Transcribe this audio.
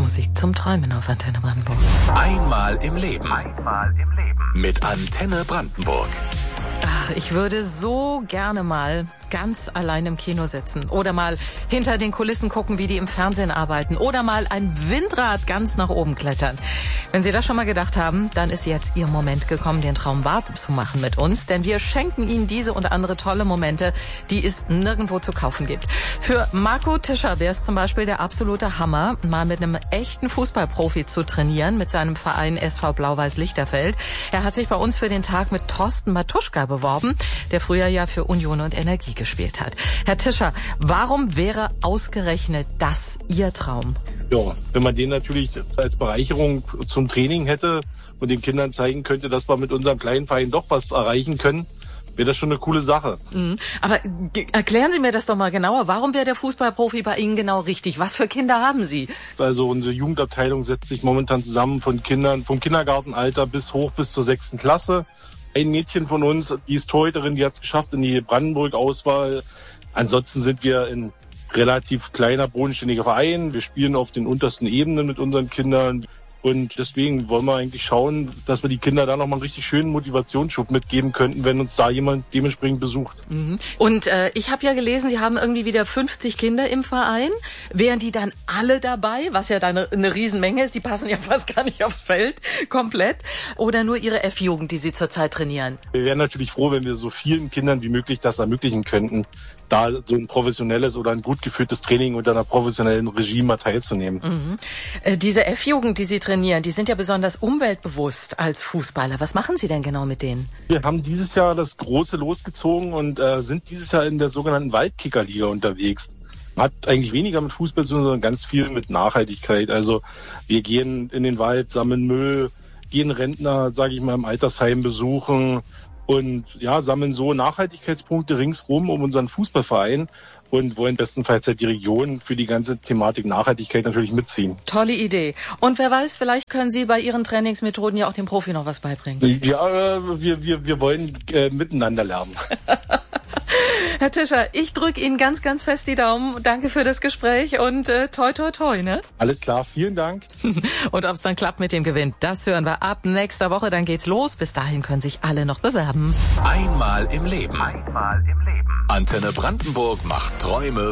Musik zum Träumen auf Antenne Brandenburg. Einmal im Leben. Mit Antenne Brandenburg. Ach, ich würde so gerne mal ganz allein im Kino sitzen oder mal hinter den Kulissen gucken, wie die im Fernsehen arbeiten oder mal ein Windrad ganz nach oben klettern. Wenn Sie das schon mal gedacht haben, dann ist jetzt Ihr Moment gekommen, den Traum wahr zu machen mit uns, denn wir schenken Ihnen diese und andere tolle Momente, die es nirgendwo zu kaufen gibt. Für Marco Tischer wäre es zum Beispiel der absolute Hammer, mal mit einem echten Fußballprofi zu trainieren, mit seinem Verein SV Blau-Weiß Lichterfeld. Er hat sich bei uns für den Tag mit Thorsten Matuschka beworben, der früher ja für Union und Energie gespielt hat. Herr Tischer, warum wäre ausgerechnet das Ihr Traum? Ja, wenn man den natürlich als Bereicherung zum Training hätte und den Kindern zeigen könnte, dass wir mit unserem kleinen Verein doch was erreichen können, wäre das schon eine coole Sache. Aber erklären Sie mir das doch mal genauer. Warum wäre der Fußballprofi bei Ihnen genau richtig? Was für Kinder haben Sie? Also unsere Jugendabteilung setzt sich momentan zusammen von Kindern vom Kindergartenalter bis zur 6. Klasse. Ein Mädchen von uns, die ist Torhüterin, die hat es geschafft in die Brandenburg-Auswahl. Ansonsten sind wir ein relativ kleiner, bodenständiger Verein. Wir spielen auf den untersten Ebenen mit unseren Kindern. Und deswegen wollen wir eigentlich schauen, dass wir die Kinder da nochmal einen richtig schönen Motivationsschub mitgeben könnten, wenn uns da jemand dementsprechend besucht. Und ich habe ja gelesen, Sie haben irgendwie wieder 50 Kinder im Verein. Wären die dann alle dabei, was ja dann eine Riesenmenge ist? Die passen ja fast gar nicht aufs Feld komplett. Oder nur Ihre F-Jugend, die Sie zurzeit trainieren? Wir wären natürlich froh, wenn wir so vielen Kindern wie möglich das ermöglichen könnten, da so ein professionelles oder ein gut geführtes Training unter einer professionellen Regie mal teilzunehmen. Diese F-Jugend, die Sie trainieren, die sind ja besonders umweltbewusst als Fußballer. Was machen Sie denn genau mit denen? Wir haben dieses Jahr das Große losgezogen und sind dieses Jahr in der sogenannten Waldkickerliga unterwegs. Hat eigentlich weniger mit Fußball zu tun, sondern ganz viel mit Nachhaltigkeit. Also wir gehen in den Wald, sammeln Müll, gehen Rentner, sage ich mal, im Altersheim besuchen und ja, sammeln so Nachhaltigkeitspunkte ringsrum um unseren Fußballverein und wollen bestenfalls die Region für die ganze Thematik Nachhaltigkeit natürlich mitziehen. Tolle Idee. Und wer weiß, vielleicht können Sie bei Ihren Trainingsmethoden ja auch dem Profi noch was beibringen. Ja, wir wollen miteinander lernen. Herr Tischer, ich drücke Ihnen ganz, ganz fest die Daumen. Danke für das Gespräch und toi, toi, toi, ne? Alles klar, vielen Dank. Und ob es dann klappt mit dem Gewinn, das hören wir ab nächster Woche. Dann geht's los. Bis dahin können sich alle noch bewerben. Einmal im Leben. Antenne Brandenburg macht Träume